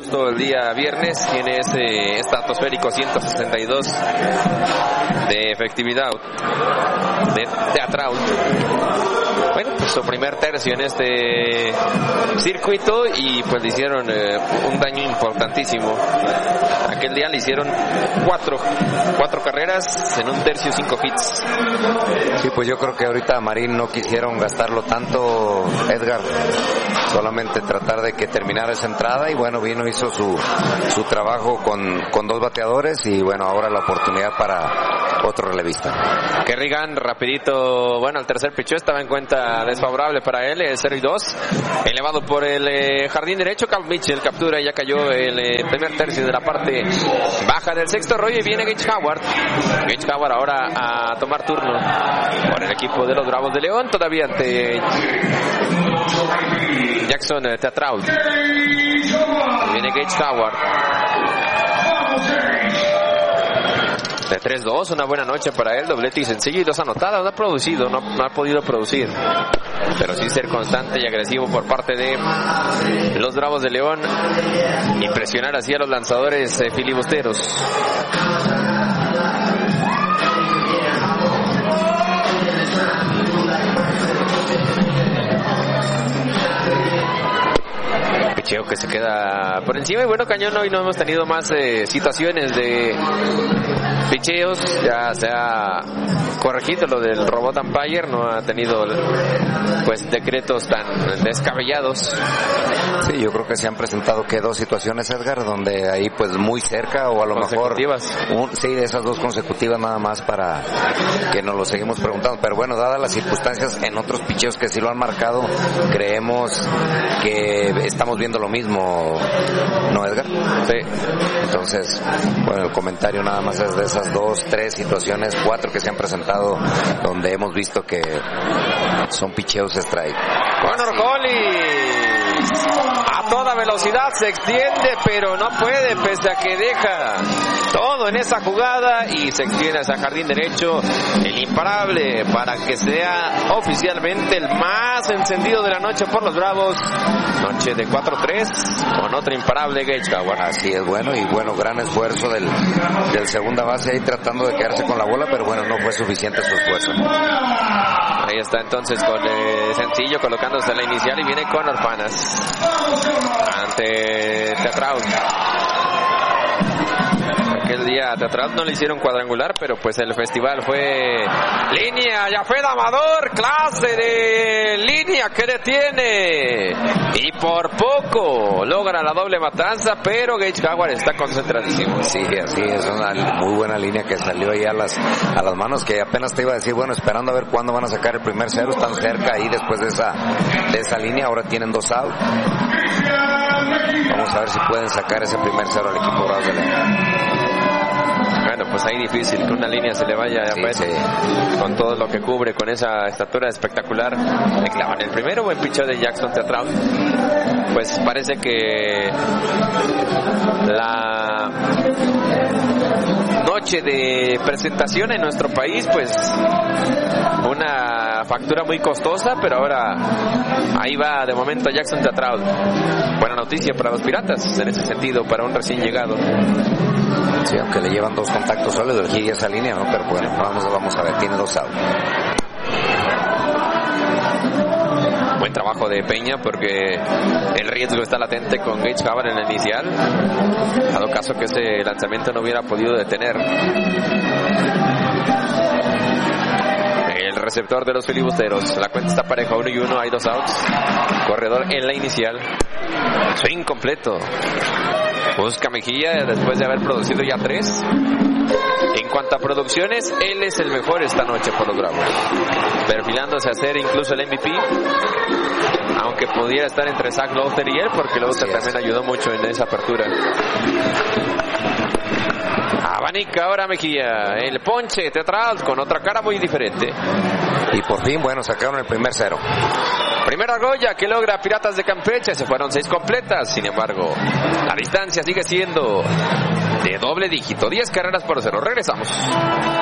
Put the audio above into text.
agosto, el día viernes, tiene ese estratosférico 162 de efectividad de Teatraut. Bueno, pues su primer tercio en este circuito y pues le hicieron un daño importantísimo. Aquel día le hicieron cuatro carreras en un tercio, 5 hits. Sí, pues yo creo que ahorita a Marín no quisieron gastarlo tanto, Edgar, solamente tratar de que terminara esa entrada y bueno, hizo su trabajo con 2 bateadores y bueno, ahora la oportunidad para otro relevista. Kerrigan, rapidito, bueno, el tercer picheo estaba en cuenta desfavorable para él, 0-2, elevado por el jardín derecho. Cal Mitchell captura, ya cayó el primer tercio de la parte baja del sexto rollo y viene Gage Howard. Gage Howard ahora a tomar turno por el equipo de los Bravos de León, todavía ante Jackson Teatraut. Viene Gage Howard. De 3-2, una buena noche para él, doblete y sencillo y 2 anotadas. No ha producido, no ha podido producir, pero sí ser constante y agresivo por parte de los Bravos de León y presionar así a los lanzadores filibusteros. Picheo que se queda por encima y bueno, Cañón, hoy no hemos tenido más situaciones de picheos, ya se ha corregido lo del robot umpire, no ha tenido pues decretos tan descabellados. Sí, yo creo que se han presentado que 2 situaciones, Edgar, donde ahí pues muy cerca o a lo mejor sí, de esas 2 consecutivas nada más para que nos lo seguimos preguntando, pero bueno, dadas las circunstancias en otros picheos que sí lo han marcado, creemos que estamos viendo lo mismo, ¿no, Edgar? Sí. Entonces, bueno, el comentario nada más es de esas 2, 3 situaciones, 4 que se han presentado donde hemos visto que son picheos strike. Connor Collins a toda velocidad se extiende, pero no puede, pese a que deja todo en esa jugada y se extiende hacia jardín derecho, el imparable, para que sea oficialmente el más encendido de la noche por los Bravos. Noche de 4-3 con otro imparable, Gage Howard. Así es, bueno, y bueno, gran esfuerzo del segunda base ahí tratando de quedarse con la bola, pero bueno, no fue suficiente su esfuerzo. Ahí está entonces con sencillo colocándose en la inicial y viene Connor Panas ante Teatraut. Aquel día a Teatraut no le hicieron cuadrangular, pero pues el festival fue línea. Yafet Amador, clase de línea que detiene y por poco logra la doble matanza, pero Gage Howard está concentradísimo. Sí, así es, una muy buena línea que salió ahí a las manos, que apenas te iba a decir, bueno, esperando a ver cuándo van a sacar el primer 0, están cerca ahí después de esa línea, ahora tienen 2 outs. Vamos a ver si pueden sacar ese primer 0 al equipo Bravos de León. Bueno, pues ahí difícil que una línea se le vaya con todo lo que cubre, con esa estatura espectacular. Le clavan el primero, buen picheo de Jackson Teatraut. Pues parece que la noche de presentación en nuestro país, pues una factura muy costosa, pero ahora ahí va de momento Jackson Teatraut. Buena noticia para los Piratas en ese sentido, para un recién llegado. Sí, aunque le llevan 2 contactos sólidos aquí esa línea, ¿no? Pero bueno, vamos a ver, tiene 2 outs. Buen trabajo de Peña porque el riesgo está latente con Gage Howard en el inicial, dado caso que ese lanzamiento no hubiera podido detener el receptor de los filibusteros. La cuenta está pareja, 1-1, hay 2 outs, corredor en la inicial, swing completo. Busca Mejía después de haber producido ya 3. En cuanto a producciones, él es el mejor esta noche por los Bravos, perfilándose a ser incluso el MVP, aunque pudiera estar entre Zach Lowther y él, porque Lowther también ayudó mucho en esa apertura. Abanica ahora Mejía, el ponche Teatraut con otra cara muy diferente. Y por fin, bueno, sacaron el primer 0. Primera argolla que logra Piratas de Campeche, se fueron 6 completas, sin embargo, la distancia sigue siendo de doble dígito, 10 carreras por 0. Regresamos.